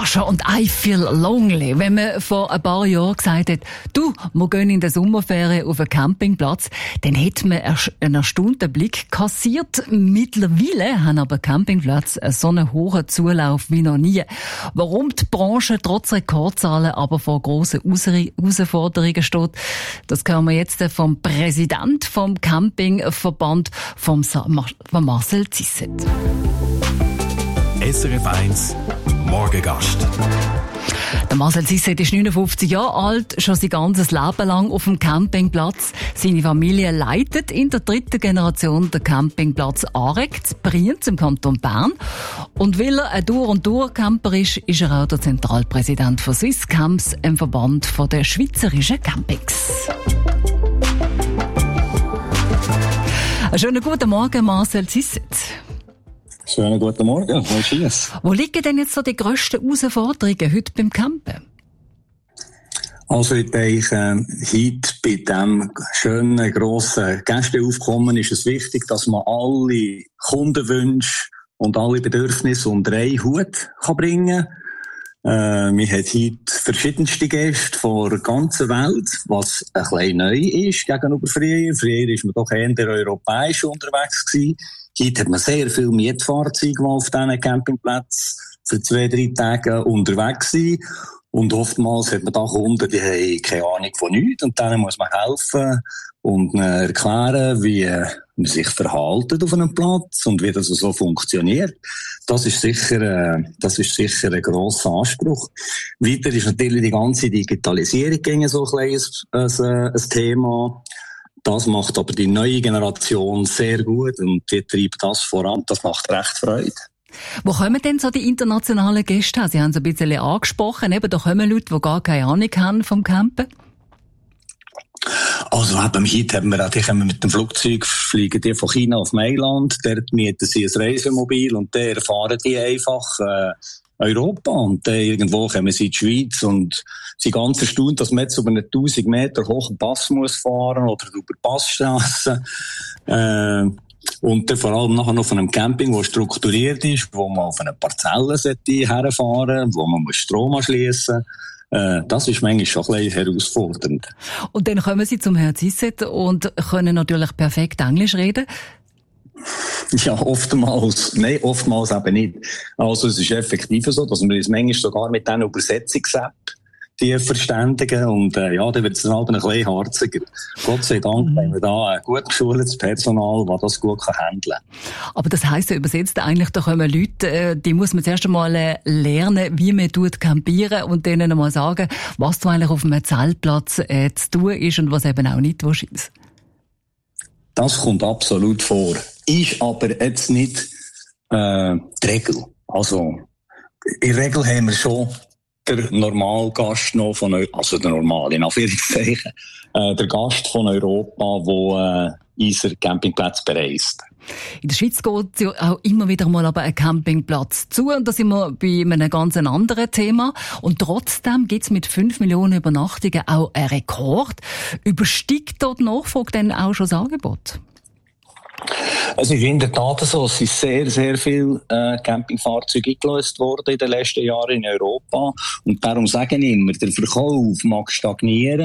schon, und I feel lonely. Wenn man vor ein paar Jahren gesagt hat, du, wir gehen in der Sommerferien auf einen Campingplatz, dann hätte man einen erstaunten Blick kassiert. Mittlerweile haben aber Campingplätze so einen hohen Zulauf wie noch nie. Warum die Branche trotz Rekordzahlen aber vor grossen Herausforderungen steht, das hören wir jetzt vom Präsident vom Campingverband, vom Marcel Zisset. SRF 1 Morgengast. Der Marcel Zisset ist 59 Jahre alt, schon sein ganzes Leben lang auf dem Campingplatz. Seine Familie leitet in der 3. Generation den Campingplatz Areck in Brienz im Kanton Bern. Und weil er ein Durch-und-Durch-Camper ist, ist er auch der Zentralpräsident von Swisscamps, einem Verband der schweizerischen Campings. Einen schönen guten Morgen, Marcel Zisset. Schönen guten Morgen, Wo liegen denn jetzt so die grössten Herausforderungen heute beim Campen? Also ich denke, heute bei diesem schönen, grossen Gästeaufkommen ist es wichtig, dass man alle Kundenwünsche und alle Bedürfnisse unter einen Hut bringen kann. Wir haben heute verschiedenste Gäste von der ganzen Welt, was ein bisschen neu ist gegenüber früher. Früher ist man doch eher europäisch unterwegs gewesen. Heute hat man sehr viele Mietfahrzeuge, die auf diesen Campingplätzen für 2-3 Tage unterwegs sind. Und oftmals hat man da Kunden, die haben keine Ahnung von nichts. Und denen muss man helfen und erklären, wie man sich verhält auf einem Platz und wie das so funktioniert. Das ist sicher ein grosser Anspruch. Weiter ist natürlich die ganze Digitalisierung so ein Thema. Das macht aber die neue Generation sehr gut und die treibt das voran. Das macht recht Freude. Wo kommen denn so die internationalen Gäste her? Sie haben es ein bisschen angesprochen. Eben, da kommen Leute, die gar keine Ahnung haben vom Campen. Also heute haben wir die kommen mit dem Flugzeug, fliegen die von China auf Mailand, dort mieten sie ein Reisemobil und dann erfahren die einfach Europa und dann irgendwo kommen sie in die Schweiz und sind ganz erstaunt, dass man jetzt über einen 1000 Meter hohen Pass muss fahren oder über Passstrassen. Und dann vor allem nachher noch auf einem Camping, das strukturiert ist, wo man auf eine Parzelle herfahren, wo man Strom anschliessen muss. Das ist manchmal schon ein bisschen herausfordernd. Und dann kommen Sie zum Herrn Zisset und können natürlich perfekt Englisch reden. Ja, oftmals. Nein, oftmals eben nicht. Also es ist effektiv so, dass wir uns manchmal sogar mit diesen Übersetzungs-App die verständigen und dann wird es dann halt ein bisschen harziger. Gott sei Dank haben wir da ein gut geschultes Personal, das das gut handeln kann. Aber das heisst ja übersetzt eigentlich, da kommen Leute, die muss man zuerst einmal lernen, wie man campieren und denen einmal sagen, was du eigentlich auf einem Zeltplatz zu tun ist und was eben auch nicht ist. Das kommt absolut vor. Ist aber jetzt nicht die Regel. Also in der Regel haben wir schon der Normalgast noch also der Normal, in Anführungszeichen, der Gast von Europa, der unseren Campingplatz bereist. In der Schweiz geht ja auch immer wieder mal aber ein Campingplatz zu. Und da sind wir bei einem ganz anderen Thema. Und trotzdem gibt es mit 5 Millionen Übernachtungen auch einen Rekord. Übersteigt dort die Nachfrage denn auch schon das Angebot? Es ist in der Tat so, es sind sehr, sehr viele Campingfahrzeuge eingelöst worden in den letzten Jahren in Europa. Und darum sage ich immer, der Verkauf mag stagnieren.